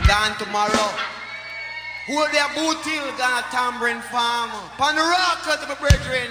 gone tomorrow. Hold their boot till gonna tambourine farm. Pan the rock, my brethren.